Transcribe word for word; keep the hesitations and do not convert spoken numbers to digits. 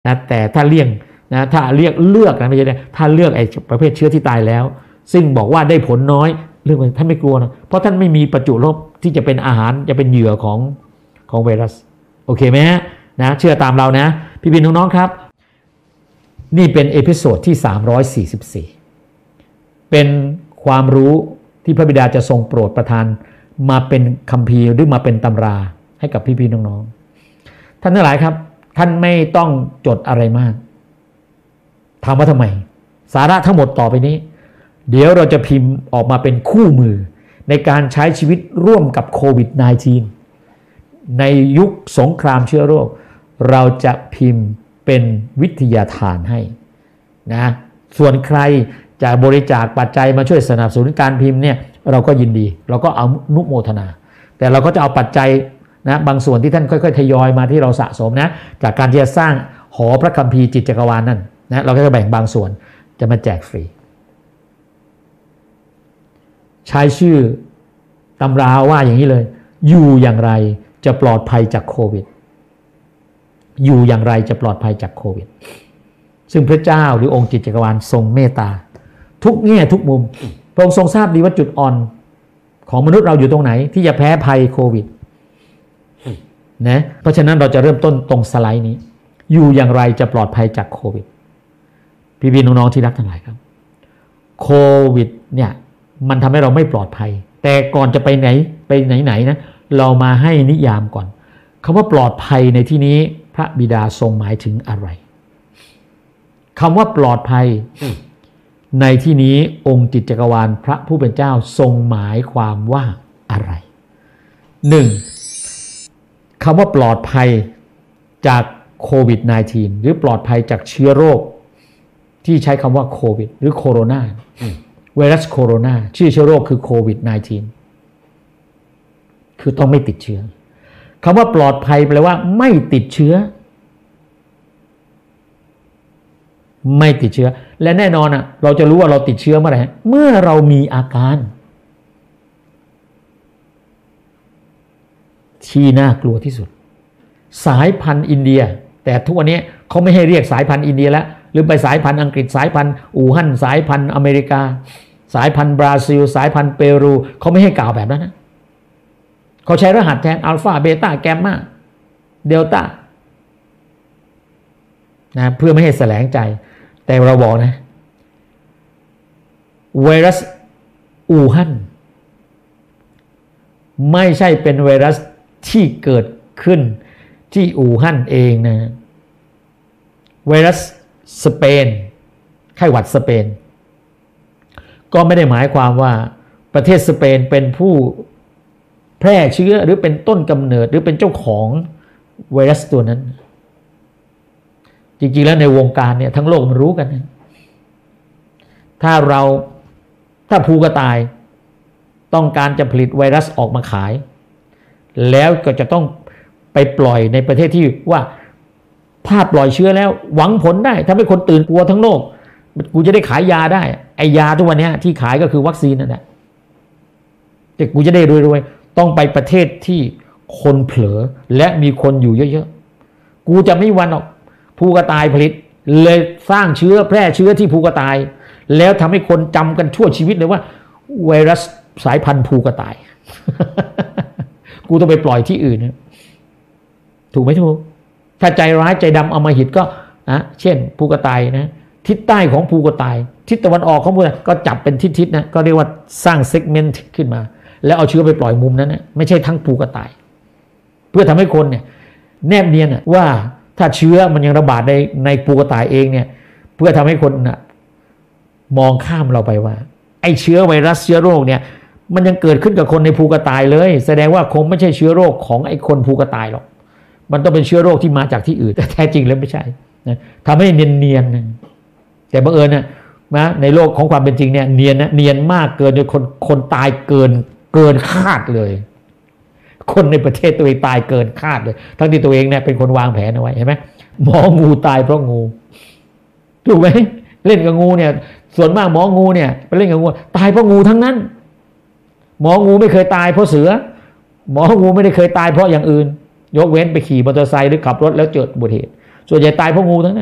นะแต่ถ้าเลี่ยงนะถ้าเรียกเลือกนะไม่ใช่ถ้าเลือกไอ้ประเภทเชื้อที่ตายแล้วซึ่งบอกว่าได้ผลน้อยเรื่องท่านไม่กลัวนะเพราะท่านไม่มีประจุลบที่จะเป็นอาหารจะเป็นเหยื่อของของไวรัสโอเคไหมฮะนะเชื่อตามเรานะพี่พี่น้องๆครับนี่เป็นเอพิโซดที่สามร้อยสี่สิบสี่เป็นความรู้ที่พระบิดาจะทรงโปรดประทานมาเป็นคัมภีร์หรือมาเป็นตำราให้กับพี่พี่น้องๆท่านทั้งหลายครับท่านไม่ต้องจดอะไรมากถามว่าทำไมสาระทั้งหมดต่อไปนี้เดี๋ยวเราจะพิมพ์ออกมาเป็นคู่มือในการใช้ชีวิตร่วมกับโควิด สิบเก้า ในยุคสงครามเชื้อโรคเราจะพิมพ์เป็นวิทยาทานให้นะส่วนใครจะบริจาคปัจจัยมาช่วยสนับสนุนการพิมพ์เนี่ยเราก็ยินดีเราก็เอานุโมทนาแต่เราก็จะเอาปัจจัยนะบางส่วนที่ท่านค่อยๆทยอยมาที่เราสะสมนะจากการที่จะสร้างหอพระคัมภีร์จิตจักรวาลนั่นนะเราก็จะแบ่งบางส่วนจะมาแจกฟรีใช้ชื่อตำราว่าอย่างนี้เลยอยู่อย่างไรจะปลอดภัยจากโควิดอยู่อย่างไรจะปลอดภัยจากโควิดซึ่งพระเจ้าหรือองค์จิตจักรวาลทรงเมตตาทุกแง่ทุกมุมพระองค์ทรงทราบดีว่าจุดอ่อนของมนุษย์เราอยู่ตรงไหนที่จะแพ้ภัยโควิดนะเพราะฉะนั้นเราจะเริ่มต้นตรงสไลด์นี้อยู่อย่างไรจะปลอดภัยจากโควิดพี่พี่น้องๆที่รักทั้งหลายครับโควิดเนี่ยมันทำให้เราไม่ปลอดภัยแต่ก่อนจะไปไหนไปไหนๆนะเรามาให้นิยามก่อนคำว่าปลอดภัยในที่นี้พระบิดาทรงหมายถึงอะไรคำว่าปลอดภัยในที่นี้องค์จิตจักรวาลพระผู้เป็นเจ้าทรงหมายความว่าอะไรหนึ่งคำว่าปลอดภัยจากโควิด สิบเก้า หรือปลอดภัยจากเชื้อโรคที่ใช้คำว่าโควิดหรือโคโรนาไวรัสโคโรนาชื่อเชื้อโรคคือโควิด สิบเก้า คือต้องไม่ติดเชื้อคำว่าปลอดภัยแปลว่าไม่ติดเชื้อไม่ติดเชื้อและแน่นอนอ่ะเราจะรู้ว่าเราติดเชื้อเมื่อไหร่เมื่อเรามีอาการที่น่ากลัวที่สุดสายพันธุ์อินเดียแต่ทุกวันนี้เขาไม่ให้เรียกสายพันธุ์อินเดียแล้วหรือไปสายพันธุ์อังกฤษสายพันธุ์อู่ฮั่นสายพันธุ์อเมริกาสายพันธุ์บราซิลสายพันธุ์เปรูเขาไม่ให้กล่าวแบบนั้นนะเขาใช้รหัสแทนอัลฟาเบต้าแกมมาเดลต้านะเพื่อไม่ให้แสลงใจแต่เราบอกนะไวรัสอู่ฮั่นไม่ใช่เป็นไวรัสที่เกิดขึ้นที่อู่ฮั่นเองนะไวรัสสเปนไข้หวัดสเปนก็ไม่ได้หมายความว่าประเทศสเปนเป็นผู้แพร่เชื้อหรือเป็นต้นกำเนิดหรือเป็นเจ้าของไวรัสตัวนั้นจริงๆแล้วในวงการเนี่ยทั้งโลกมันรู้กันนะถ้าเราถ้าภูกระต่ายต้องการจะผลิตไวรัสออกมาขายแล้วก็จะต้องไปปล่อยในประเทศที่ว่าถ้าปล่อยเชื้อแล้วหวังผลได้ทำให้คนตื่นกลัวทั้งโลกกูจะได้ขายยาได้ไอยาทุกวันนี้ที่ขายก็คือวัคซีนนั่นแหละแต่กูจะได้รวยๆต้องไปประเทศที่คนเผลอและมีคนอยู่เยอะๆกูจะไม่วันออกภูกระต่ายผลิตเลยสร้างเชื้อแพร่เชื้อที่ภูกระต่ายแล้วทำให้คนจำกันชั่วชีวิตเลยว่าไวรัสสายพันธุ์ภูกระต่าย กูต้องไปปล่อยที่อื่นนะถูกไหมถูกถ้าใจร้ายใจดำอำมหิตก็นะเช่นภูกระต่ายนะทิศใต้ของภูกระต่ายทิศตะวันออกของภูกระต่ายก็จับเป็นทิศๆนะก็เรียกว่าสร้างเซกเมนต์ขึ้นมาแล้วเอาเชื้อไปปล่อยมุมนั้นนะไม่ใช่ทั้งภูกระต่ายเพื่อทำให้คนเนี่ยแนบเนียนนะว่าถ้าเชื้อมันยังระบาดในในภูกระต่ายเองเนี่ยเพื่อทำให้คนนะมองข้ามเราไปว่าไอ้เชื้อไวรัสเชื้อโรคเนี่ยมันยังเกิดขึ้นกับคนในภูกระต่ายเลยแสดงว่าคงไม่ใช่เชื้อโรคของไอ้คนภูกระต่ายหรอกมันต้องเป็นเชื้อโรคที่มาจากที่อื่นแต่แท้จริงแล้วไม่ใช่นะทำให้เนียนๆนะแต่บังเอิญนะนะในโลกของความเป็นจริงเนี่ยเนียนนะเนียนมากเกินจนคนคนตายเกินเกินคาดเลยคนในประเทศตัวเองตายเกินคาดเลยทั้งที่ตัวเองเนี่ยเป็นคนวางแผนเอาไว้เห็นไหมหมองูตายเพราะงูถูกไหมเล่นกับงูเนี่ยส่วนมากหมองูเนี่ยไปเล่นกับงูตายเพราะงูทั้งนั้นหมองูไม่เคยตายเพราะเสือหมองูไม่ได้เคยตายเพราะอย่างอื่นยกเว้นไปขี่มอเตอร์ไซค์หรือขับรถแล้วเกิดอุบัติเหตุส่วนใหญ่ตายเพราะงูทั้งนั้น